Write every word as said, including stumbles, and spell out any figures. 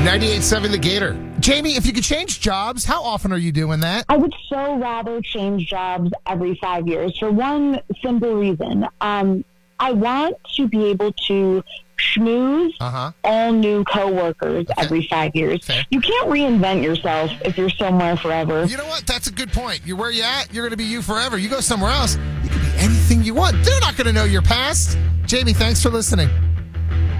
ninety-eight point seven The Gator. Jamie, if you could change jobs, how often are you doing that? I would so rather change jobs every five years for one simple reason. Um, I want to be able to schmooze Uh-huh. all new coworkers Okay. every five years. Okay. You can't reinvent yourself if you're somewhere forever. You know what? That's a good point. You're where you at, you're going to be you forever. You go somewhere else, you can be anything you want. They're not going to know your past. Jamie, thanks for listening.